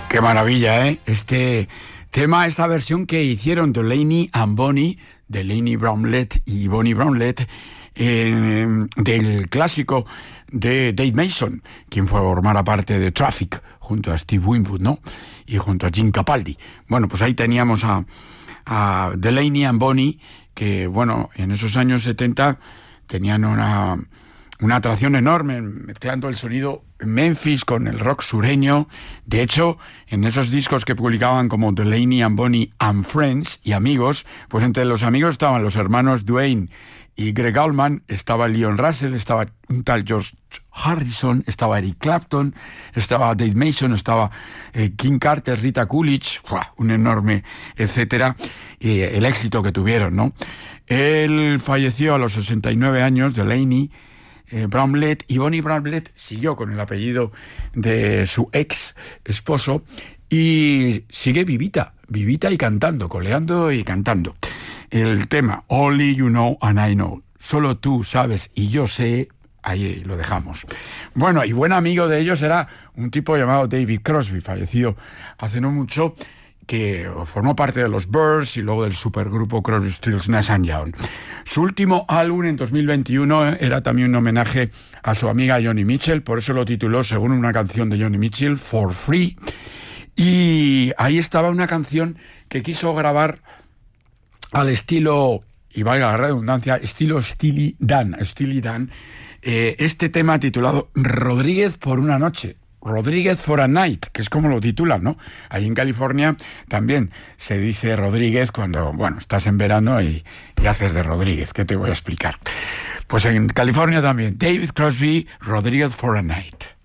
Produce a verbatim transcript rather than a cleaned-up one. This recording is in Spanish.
Qué maravilla, ¿eh? Este tema, esta versión que hicieron Delaney and Bonnie, Delaney Brownlett y Bonnie Brownlett, eh, del clásico de Dave Mason, quien fue a formar parte de Traffic, junto a Steve Winwood, ¿no? Y junto a Jim Capaldi. Bueno, pues ahí teníamos a, a Delaney and Bonnie, que, bueno, en esos años setenta tenían una... una atracción enorme, mezclando el sonido Memphis con el rock sureño. De hecho, en esos discos que publicaban como Delaney and Bonnie and Friends y amigos, pues entre los amigos estaban los hermanos Duane y Greg Allman, estaba Leon Russell, estaba un tal George Harrison, estaba Eric Clapton, estaba Dave Mason, estaba eh, King Carter, Rita Coolidge, ¡buah!, un enorme, etcétera, y el éxito que tuvieron, ¿no? Él falleció a los sesenta y nueve años, Delaney Eh, Brownlett, y Bonnie Brownlett siguió con el apellido de su ex esposo y sigue vivita, vivita y cantando, coleando y cantando. El tema Only You Know and I Know, solo tú sabes y yo sé, ahí lo dejamos. Bueno, y buen amigo de ellos era un tipo llamado David Crosby, fallecido hace no mucho, que formó parte de los Byrds y luego del supergrupo Crosby, Stills, Nash and Young. Su último álbum en dos mil veintiuno era también un homenaje a su amiga Joni Mitchell, por eso lo tituló, según una canción de Joni Mitchell, For Free. Y ahí estaba una canción que quiso grabar al estilo, y valga la redundancia, estilo Steely Dan, Steely Dan, eh, este tema titulado Rodríguez por una noche. Rodríguez for a Night, que es como lo titulan, ¿no? Ahí en California también se dice Rodríguez cuando, bueno, estás en verano y, y haces de Rodríguez. ¿Qué te voy a explicar? Pues en California también, David Crosby, Rodríguez for a Night.